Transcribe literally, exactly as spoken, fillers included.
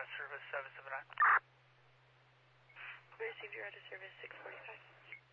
out of service seven seven nine. We received your out of service six forty-five.